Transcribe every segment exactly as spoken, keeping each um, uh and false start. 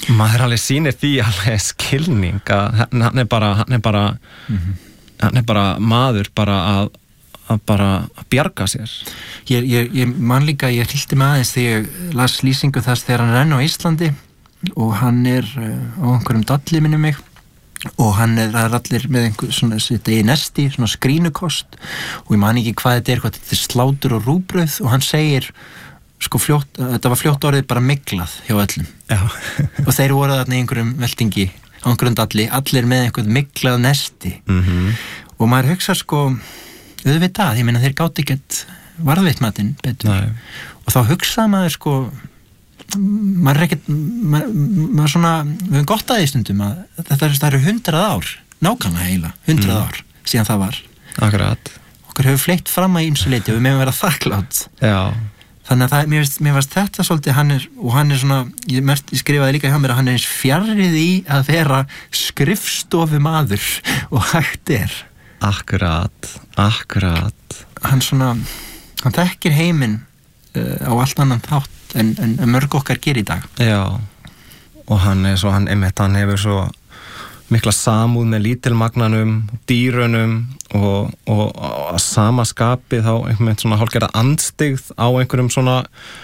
maður alveg sýnir því alveg skilning að hann er bara hann er bara, mm-hmm. hann er bara maður bara að, að bara bjarga sér. Ég, ég, ég man líka, ég hlýtti með aðeins þegar ég las lýsingu þess þegar hann er enn á Íslandi og hann er á einhverjum dalli minni mig og hann er, er allir með einhver svona sitt í nesti, svona skrínukost og ég man ekki hvað þetta er, hvað þetta er slátur og rúbrauð og hann segir sko fljótt, þetta var fljótt orðið bara miglað hjá öllum. Já. Og þeir voru þarna í einhverjum veltingi á einhverjum dalli, allir með einhvern miglað nesti mm-hmm. og maður hugsa sko auðvitað, ég meina þeir gátt ekkert varðveitt matinn betur. Nei. Og þá hugsaði maður sko maður er ekkert maður, maður svona, við höfum gott að því stundum að þetta er, það eru hundrað ár nákvæmlega heila, hundrað mm. ár síðan það var. Akkurat. Okkur hefur fleitt fram að ýmsu leyti og við meðum vera þakklátt. Já. Þannig að það, mér veist, mér varst þetta svolítið hann er, og hann er svona, ég, mest, ég skrifaði líka hjá mér að hann er eins fjarrið í að vera skrifstofumaður og hægt er. Akkurat, akkurat. Hann svona, hann þekkir heiminn uh, á allt annan þátt en, en, en mörg okkar gerir í dag. Já, og hann er svo, hann, einmitt, hann hefur svo mikla samúð með lítilmagnanum, dýrunum og, og, og að sama skapi þá einhvern veginn svona hálfgerða andstyggð á einhverjum svona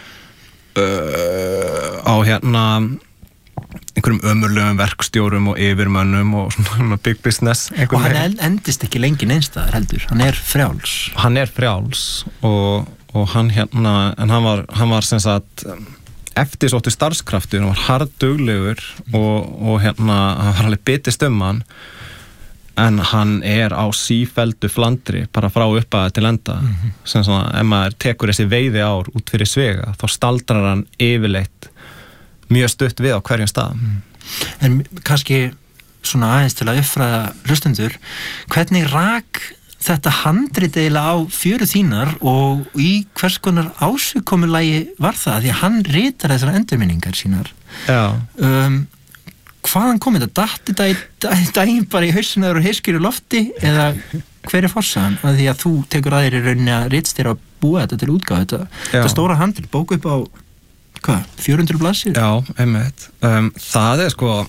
uh, á hérna einhverjum ömurlegum verkstjórum og yfirmönnum og svona big business og hann endist ekki lengi neinstaðar heldur, hann er frjáls hann er frjáls og, og hann hérna, en hann var, hann var sem sagt eftirsóttur starfskraftur, hann var harðduglegur og, og hérna, hann var alveg bitist um hann en hann er á sífelldu flandri bara frá uppaði til enda mm-hmm. sem svona, ef maður tekur þessi veiði ár út fyrir svega, þá staldrar hann yfirleitt mjög stutt við á hverjum stað mm. En kannski svona aðeins til að uppfræða hlustendur, hvernig rak þetta handrit eiginlega á fjöru þínar og í hvers konar ásökomulagi var það? Því að hann ritar þessar endurminningar sínar. Já. Um, hvaðan kom þetta? Datt þetta í daginn bara í hausinaður og heiskir í lofti eða hver er forsaðan? Að því að þú tekur aðeir í rauninni að ritstýra að búa þetta til útgáfu. Þetta, þetta stóra handrit, bóku upp á hvað? fjögur hundruð blaðsíður? Já, einmitt. Um, það er sko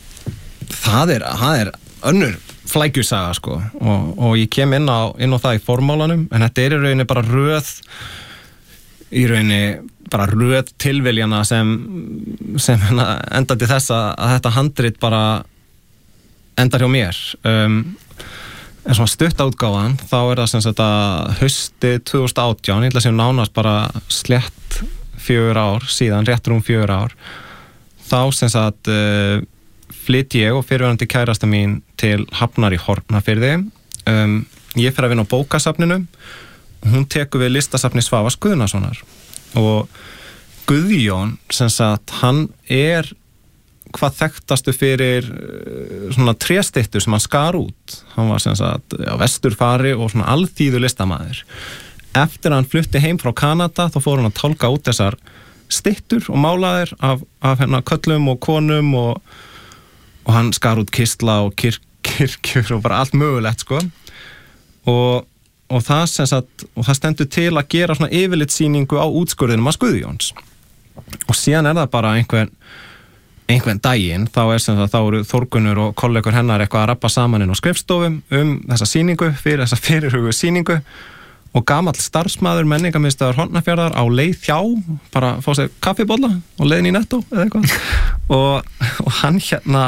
það er, það er önnur flækjusaga sko og, og ég kem inn á, inn á það í formálanum en þetta er í rauninni bara röð í rauninni bara röð tilviljana sem, sem enda til þess að þetta handrit bara endar hjá mér um, en svona stuttátgáfan þá er það sem sagt að haustið tvö þúsund og átján, ég ætla að segja nánast bara slétt fjögur ár síðan, rétt rúm fjögur ár þá sem sagt uh, flytt ég og fyrirverandi kærasta mín til Hafnar í Hornafirði. Um, ég fer að vinna á bókasafninu og hún tekur við listasafni Svavars Guðnasonar og Guðjón, sem sagt, hann er hvað þekktastu fyrir uh, svona tréstyttur sem hann skar út. Hann var sem sagt á vesturfari og svona alþýðu listamaður. Eftir að hann flutti heim frá Kanada þá fór hann að tálka út þessar styttur og málaðir af, af hérna köllum og konum og og hann skar út kistla og kirk, kirkjur og bara allt mögulegt sko og, og það sem sagt og það stendur til að gera svona yfirlitssýningu á útskurðinum að Guðjóns og síðan er það bara einhvern einhvern daginn, þá er sem sagt þá eru Þórgunnur og kollegur hennar eitthvað að rappa saman inn á skrifstofum um þessa sýningu fyrir þessa fyrirhugu sýningu og gamall starfsmaður menningarmiðstöðvar Hornafjarðar á leið hjá bara fá sér kaffibolla og leiðin í Netto eða eitthvað og, og hann hérna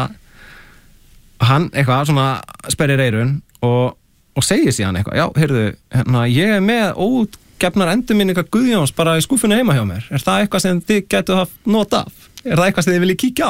hann eitthvað svona sperrir eyrun og, og segir síðan eitthvað, já, heyrðu, hérna, ég er með óútgefnar endurminningar Guðjóns bara í skúfunni heima hjá mér, er það eitthvað sem þið getur haft nota af, er það eitthvað sem þið viljið kíkja á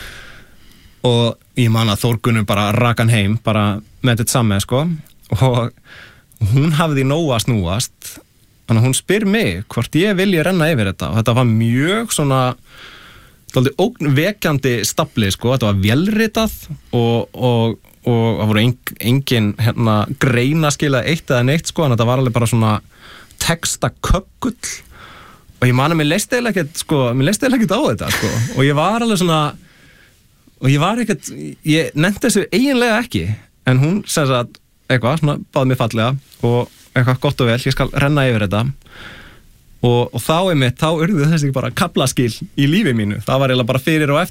og ég man að Þórgunnur bara rak hann heim bara með þetta samme, sko og hún hafði nóg að snúast þannig að hún spyr mig hvort ég vilji renna yfir þetta og þetta var mjög svona Þaldi ógnvekjandi stafli, sko, þetta var vélritað og, og, og það voru engin, engin hérna, greinaskila eitt eða neitt, sko, en þetta var alveg bara svona textaköggull og ég man að mér leist eða ekkert, sko, mér leist eða ekkert á þetta, sko, og ég var alveg svona, og ég var ekkert, ég nefndi þessu eiginlega ekki, en hún sem sagt, eitthvað, svona, báði mér fallega og eitthvað gott og vel, ég skal renna yfir þetta. Og, og þá einmitt, þá urðu þessi bara kaflaskil í lífi mínu. Það var eiginlega bara fyrir og eftir